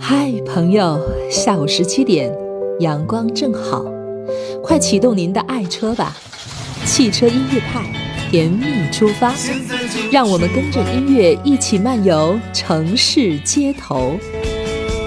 嗨，朋友，下午17点，阳光正好，快启动您的爱车吧！汽车音乐派，甜蜜出发，让我们跟着音乐一起漫游城市街头。